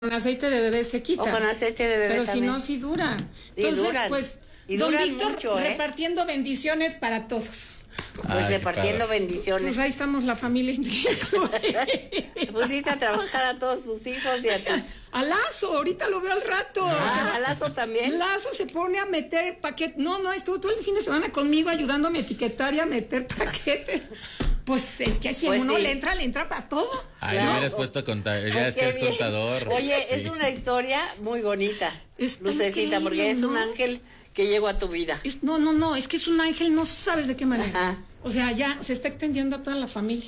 con aceite de bebé se quita. O con aceite de bebé pero también. Si no, sí dura. Sí, Entonces, duran. pues, Y don duran Víctor mucho, repartiendo bendiciones para todos. Pues repartiendo bendiciones. Pues ahí estamos la familia. Te pusiste a trabajar a todos tus hijos y a tus... A Lazo, ahorita lo veo al rato. Ah, a Lazo también. Lazo se pone a meter paquetes. No, estuvo todo el fin de semana conmigo ayudándome a etiquetar y a meter paquetes. Pues es que si pues uno sí. le entra para todo. Ay, no hubieras puesto a contar, ya es que eres contador. Oye, Sí. es una historia muy bonita, Está Lucecita, porque increíble, es un ¿no? ángel que llegó a tu vida. No, es que es un ángel, no sabes de qué manera. Ajá. O sea, ya se está extendiendo a toda la familia.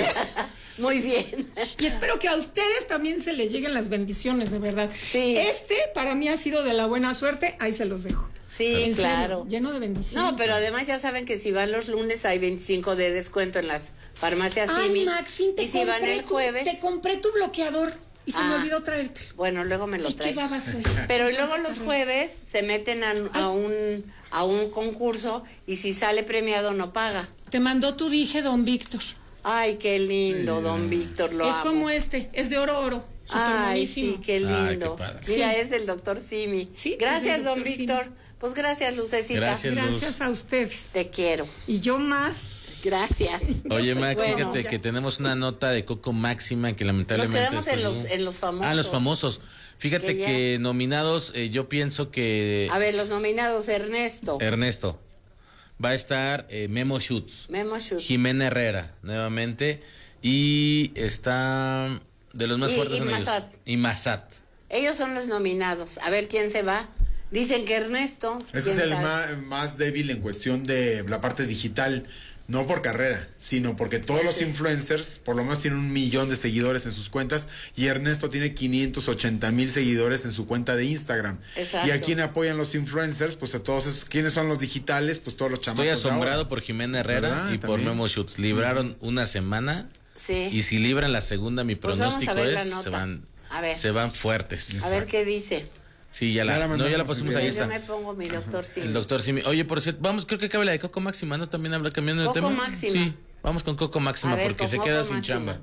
Muy bien. Y espero que a ustedes también se les lleguen las bendiciones, de verdad. Sí. Para mí ha sido de la buena suerte, ahí se los dejo. Sí, En claro. serio, lleno de bendiciones. No, pero además ya saben que si van los lunes hay 25 de descuento en las farmacias Simi. Ay, Maxine, y si van el jueves... te compré tu bloqueador y se me olvidó traértelo. Bueno, luego me lo Ay, traes. qué baba soy. Pero luego los jueves se meten a un concurso y si sale premiado no paga. Te mandó tu dije, don Víctor. Ay, qué lindo, don Víctor, lo Es amo. como es de oro. Ay, supermonísimo. sí, qué lindo. Ay, qué padre. Mira, Sí. es del doctor Simi. Sí, Gracias, es del don Dr. Víctor. Simi. Pues gracias, Lucecita. Gracias. Gracias a ustedes. Te quiero. Y yo más. Gracias. Oye, Max, Bueno, fíjate ya. que tenemos una nota de Coco Máxima que Nos lamentablemente... quedamos en los famosos. Ah, los famosos. Fíjate Que ya- que nominados, yo pienso que... A ver, los nominados, Ernesto. Ernesto. Va a estar Memo Schutz, Memo Schutz. Jimena Herrera, nuevamente. Y está de los más fuertes y son ellos. Massad. Y Massad. Ellos son los nominados. A ver quién se va. Dicen que Ernesto. Ese es ¿quién el sabe? más débil en cuestión de la parte digital, no por carrera, sino porque todos los influencers por lo menos tienen 1 millón de seguidores en sus cuentas y Ernesto tiene 580,000 seguidores en su cuenta de Instagram. Exacto. Y a quién apoyan los influencers, pues a todos esos, ¿quiénes son los digitales? Pues todos los chamacos. Estoy de asombrado ahora. por Jimena Herrera ¿Verdad? y por También. Memo Schutz. Libraron una semana. Sí. Y si libran la segunda, mi Pues vamos pronóstico a ver la es nota. A ver. se van fuertes. A ver qué dice. Sí, ya Ya la la mandamos, pusimos si ahí quieres. Yo está. me pongo mi doctor Simi. El doctor Simi. Oye, por cierto, vamos, creo que cabe la de Coco Máxima, ¿no? También habla cambiando de Coco tema. Máxima. Sí, vamos con Coco Máxima A ver, porque con se Coco queda sin Máxima. chamba.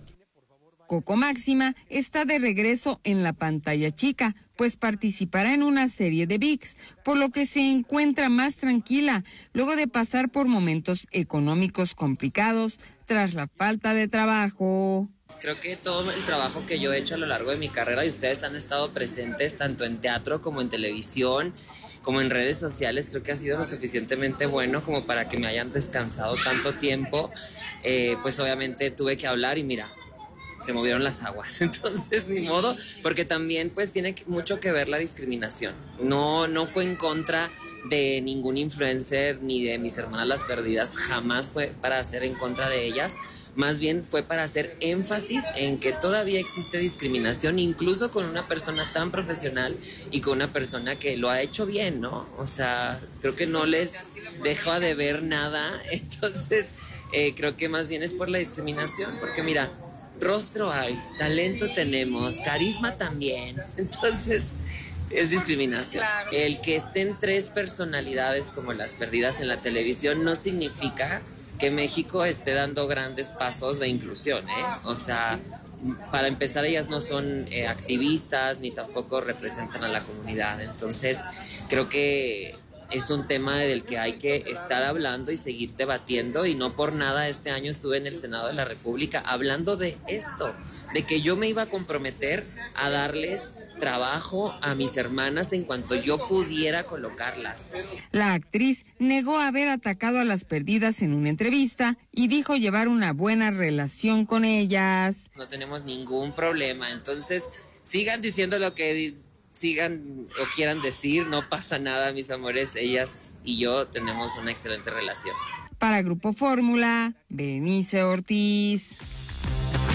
Coco Máxima está de regreso en la pantalla chica, pues participará en una serie de ViX, por lo que se encuentra más tranquila luego de pasar por momentos económicos complicados tras la falta de trabajo. Creo que todo el trabajo que yo he hecho a lo largo de mi carrera y ustedes han estado presentes tanto en teatro como en televisión, como en redes sociales, creo que ha sido lo suficientemente bueno como para que me hayan descansado tanto tiempo. Pues obviamente tuve que hablar y mira, se movieron las aguas, entonces ni modo, porque también pues tiene mucho que ver la discriminación. No fue en contra de ningún influencer ni de mis hermanas las perdidas, jamás fue para hacer en contra de ellas. Más bien fue para hacer énfasis en que todavía existe discriminación, incluso con una persona tan profesional y con una persona que lo ha hecho bien, ¿no? O sea, creo que no les dejo de ver nada, entonces creo que más bien es por la discriminación, porque mira, rostro hay, talento tenemos, carisma también, entonces es discriminación. Claro. El que estén 3 personalidades como las perdidas en la televisión no significa que México esté dando grandes pasos de inclusión, ¿eh? O sea, para empezar, ellas no son activistas ni tampoco representan a la comunidad. Entonces, creo que es un tema del que hay que estar hablando y seguir debatiendo, y no por nada este año estuve en el Senado de la República hablando de esto, de que yo me iba a comprometer a darles trabajo a mis hermanas en cuanto yo pudiera colocarlas. La actriz negó haber atacado a las perdidas en una entrevista y dijo llevar una buena relación con ellas. No tenemos ningún problema, entonces sigan diciendo lo que sigan o quieran decir, no pasa nada, mis amores, ellas y yo tenemos una excelente relación. Para Grupo Fórmula, Berenice Ortiz.